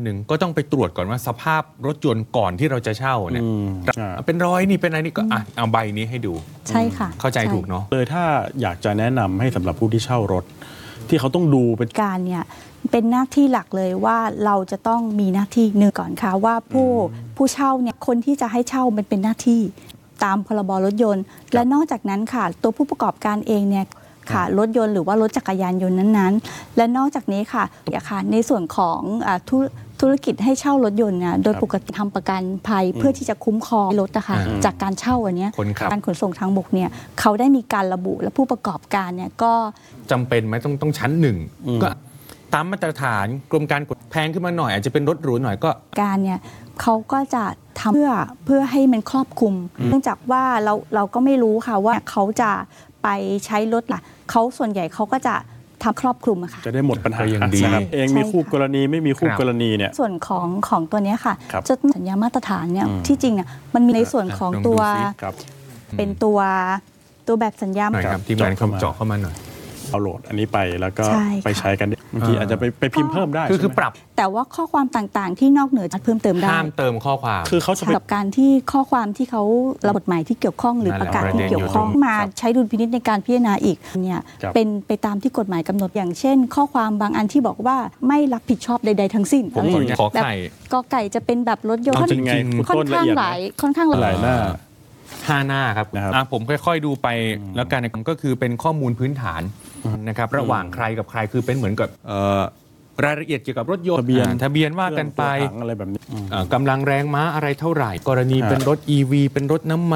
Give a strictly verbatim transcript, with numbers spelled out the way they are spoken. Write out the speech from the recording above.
หนึ่งก็ต้องไปตรวจก่อนว่าสภาพรถยนต์ก่อนที่เราจะเช่าเนี่ยเป็นรอยนี่เป็นอะไรนี่ก็อ่ะเอาใบนี้ให้ดูใช่ค่ะเข้าใจถูกเนาะเลยถ้าอยากจะแนะนำให้สำหรับผู้ที่เช่ารถที่เขาต้องดูเป็นการเนี่ยเป็นหน้าที่หลักเลยว่าเราจะต้องมีหน้าที่หนึ่งก่อนค่ะว่าผู้ผู้เช่าเนี่ยคนที่จะให้เช่ามันเป็นหน้าที่ตามพรบรถยนต์และนอกจากนั้นค่ะตัวผู้ประกอบการเองเนี่ยค่ะรถยนต์หรือว่ารถจักรยานยนต์นั้นๆและนอกจากนี้ค่ะค่ะในส่วนของธุธุรกิจให้เช่ารถยนต์เนี่ยโดยปกติทำประกันภัยเพื่อที่จะคุ้มครองรถนะคะจากการเช่าอันนี้การขนส่งทางบกเนี่ยเขาได้มีการระบุและผู้ประกอบการเนี่ยก็จำเป็นไหมต้องต้องชั้นหนึ่งก็ตามมาตรฐานกรมการกฎแพงขึ้นมาหน่อยอาจจะเป็นรถหรูหน่อยก็การเนี่ยเขาก็จะทำเพื่อเพื่อให้มันครอบคลุมเนื่องจากว่าเราเราก็ไม่รู้ค่ะว่าเขาจะไปใช้รถล่ะเขาส่วนใหญ่เขาก็จะทำครอบคลุมอะค่ะจะได้หมดปัญหาอย่างดีเองมีคู่กรณีไม่มีคู่กรณีเนี่ยส่วนของของตัวนี้ค่ะจะสัญญามาตรฐานเนี่ยที่จริงเนี่ยมันมีในส่วนของตัวเป็นตัวตัวแบบสัญญาที่งานเขาเจาะเข้ามาหน่อยเอาโหลดอันนี้ไปแล้วก็ไปใช้กันบางทีอาจจะไปไปพิมพ์เพิ่มได้คือคือปรับแต่ว่าข้อความต่างๆที่นอกเหนือจากเพิ่มเติมได้ห้ามเติมข้อความคือเขาสำหรับการที่ข้อความที่เขาระบบหมายที่เกี่ยวข้องหรือประกาศที่เกี่ยวข้องมาใช้ดุลพินิจในการพิจารณาอีกเนี่ยเป็นไปตามที่กฎหมายกำหนดอย่างเช่นข้อความบางอันที่บอกว่าไม่รับผิดชอบใดๆทั้งสิ้นผมขอไข่กอไก่จะเป็นแบบรถยนต์ค่อนข้างหลายค่อนข้างหลายหน้าห้าหน้าครับผมค่อยๆดูไปแล้วกันก็คือเป็นข้อมูลพื้นฐานนะครับระหว่างใครกับใครคือเป็นเหมือนกับรายละเอียดเกี่ยวกับรถยนต์ทะเบียนทะเบียนว่ากันไปอะไรแบบนี้กำลังแรงม้าอะไรเท่าไหร่กรณีเป็นรถ อี วี เป็นรถน้ำมัน